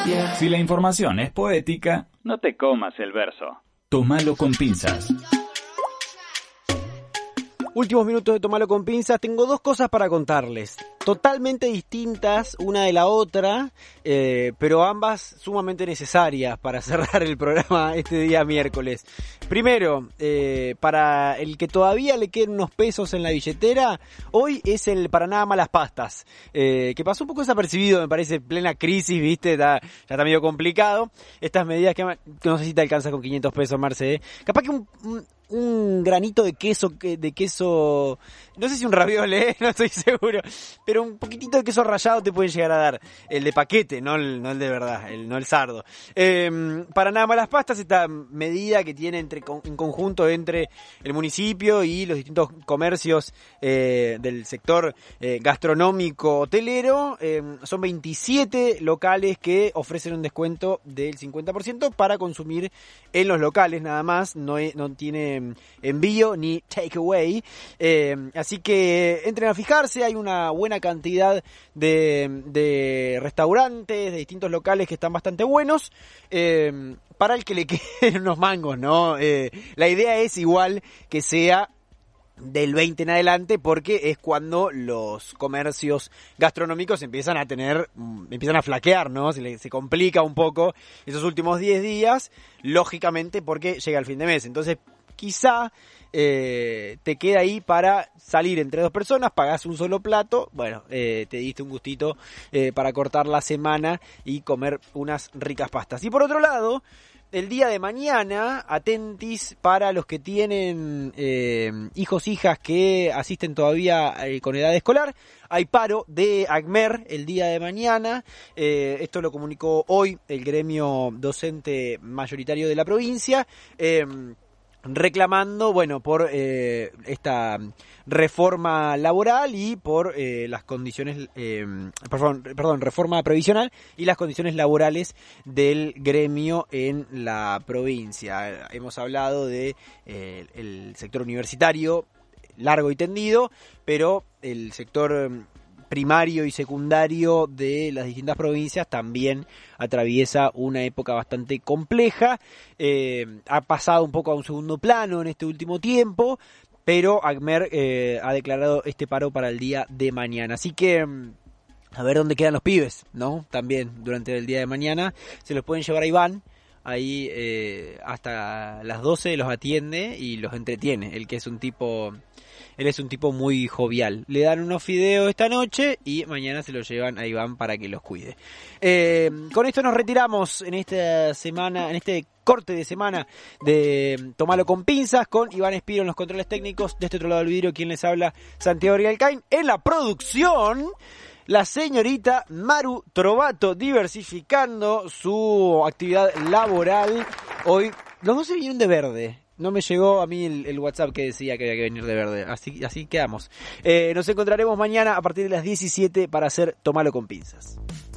Si la información es poética, no te comas el verso. Tómalo con pinzas. Últimos minutos de Tomarlo con pinzas. Tengo dos cosas para contarles. Totalmente distintas una de la otra, pero ambas sumamente necesarias para cerrar el programa este día miércoles. Primero, para el que todavía le queden unos pesos en la billetera, hoy es el para nada malas pastas, que pasó un poco desapercibido, me parece, plena crisis, ¿viste? Ya está medio complicado. Estas medidas que no sé si te alcanza con 500 pesos, Marce, ¿eh? Capaz que un granito de queso, no sé si un raviole, no estoy seguro, pero un poquitito de queso rallado te pueden llegar a dar, el de paquete, no el de verdad, no el sardo. Para nada malas pastas, esta medida que tiene en conjunto entre el municipio y los distintos comercios del sector gastronómico hotelero, son 27 locales que ofrecen un descuento del 50% para consumir en los locales nada más, no tiene envío ni takeaway, así que entren a fijarse. Hay una buena cantidad de restaurantes, de distintos locales que están bastante buenos, para el que le queden unos mangos, ¿no? La idea es igual que sea del 20 en adelante, porque es cuando los comercios gastronómicos empiezan a flaquear, ¿no? Se complica un poco esos últimos 10 días, lógicamente porque llega el fin de mes. Entonces, quizá te queda ahí para salir entre dos personas, pagás un solo plato, bueno, te diste un gustito para cortar la semana y comer unas ricas pastas. Y por otro lado, el día de mañana, atentis para los que tienen hijos, hijas que asisten todavía con edad escolar. Hay paro de ACMER el día de mañana. Esto lo comunicó hoy el gremio docente mayoritario de la provincia, reclamando, bueno, por esta reforma laboral y por las condiciones, reforma previsional y las condiciones laborales del gremio en la provincia. Hemos hablado de el sector universitario largo y tendido, pero el sector primario y secundario de las distintas provincias también atraviesa una época bastante compleja. Ha pasado un poco a un segundo plano en este último tiempo, pero ACMER ha declarado este paro para el día de mañana. Así que a ver dónde quedan los pibes, ¿no? También durante el día de mañana se los pueden llevar a Iván. Ahí hasta las 12 los atiende y los entretiene. Él es un tipo muy jovial. Le dan unos fideos esta noche y mañana se los llevan a Iván para que los cuide. Con esto nos retiramos en esta semana, en este corte de semana de Tomalo con pinzas, con Iván Espiro en los controles técnicos. De este otro lado del vidrio, quien les habla, Santiago Rialcain. En la producción, la señorita Maru Trovato, diversificando su actividad laboral. Hoy los dos se vinieron de verde. No me llegó a mí el WhatsApp que decía que había que venir de verde. Así quedamos. Nos encontraremos mañana a partir de las 17 para hacer Tomalo con pinzas.